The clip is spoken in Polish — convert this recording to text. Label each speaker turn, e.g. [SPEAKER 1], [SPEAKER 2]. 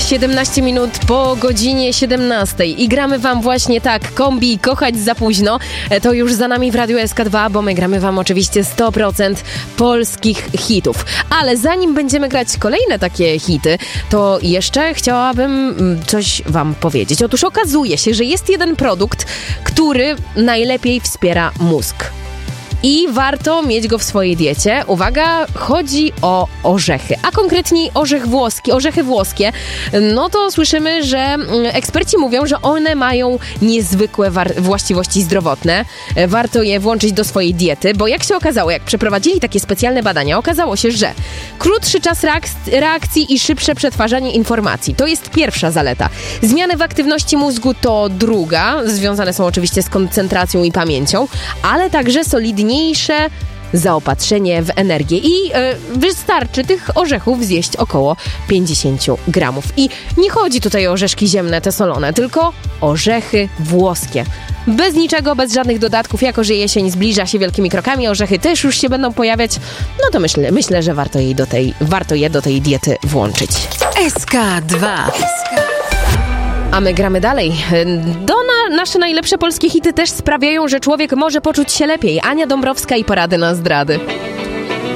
[SPEAKER 1] 17 minut po godzinie 17 i gramy wam właśnie tak, kombi Kochać za późno. To już za nami w Radiu SK2, bo my gramy wam oczywiście 100% polskich hitów. Ale zanim będziemy grać kolejne takie hity, to jeszcze chciałabym coś wam powiedzieć. Otóż okazuje się, że jest jeden produkt, który najlepiej wspiera mózg. I warto mieć go w swojej diecie. Uwaga, chodzi o orzechy, a konkretniej orzechy włoskie. No to słyszymy, że eksperci mówią, że one mają niezwykłe właściwości zdrowotne. Warto je włączyć do swojej diety, bo jak się okazało, jak przeprowadzili takie specjalne badania, okazało się, że krótszy czas reakcji i szybsze przetwarzanie informacji. To jest pierwsza zaleta. Zmiany w aktywności mózgu to druga. Związane są oczywiście z koncentracją i pamięcią, ale także solidniejsze zaopatrzenie w energię i wystarczy tych orzechów zjeść około 50 gramów. I nie chodzi tutaj o orzeszki ziemne, te solone, tylko orzechy włoskie. Bez niczego, bez żadnych dodatków, jako że jesień zbliża się wielkimi krokami, orzechy też już się będą pojawiać, no to myślę, że warto je do tej diety włączyć.
[SPEAKER 2] SK2.
[SPEAKER 1] A my gramy dalej. Nasze najlepsze polskie hity też sprawiają, że człowiek może poczuć się lepiej. Ania Dąbrowska i Porady na zdrady.